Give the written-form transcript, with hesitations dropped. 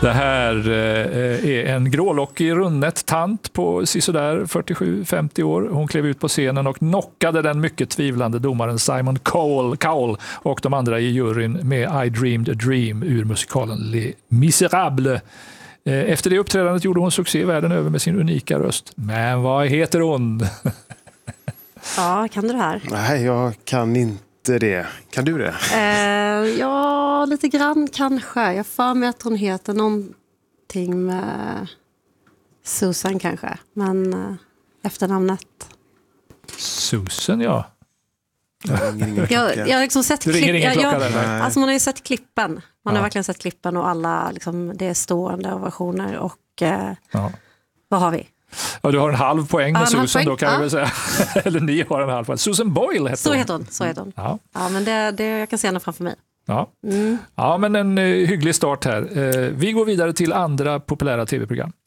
Det här är en grålockig runnet tant på sisådär 47-50 år. Hon klev ut på scenen och knockade den mycket tvivlande domaren Simon Cowell och de andra i juryn med I Dreamed a Dream ur musikalen Les Misérables. Efter det uppträdandet gjorde hon succé världen över med sin unika röst. Men vad heter hon? Ja, kan du det här? Nej, jag kan inte det. Kan du det? Ja, lite grann kanske. Jag får med att hon heter någonting med Susan kanske. Men efternamnet. Susan, ja. Jag har liksom sett alltså man har ju sett klippen. Man har verkligen sett klippen och alla liksom, det är stående ovationer och vad har vi? Ja, du har en halv poäng med Susan då kan vi väl säga. Eller ni har en halv poäng. Susan Boyle heter hon. Så heter hon. Ja, men det jag kan se henne framför mig. Ja. Ja, men en hygglig start här. Vi går vidare till andra populära tv-program.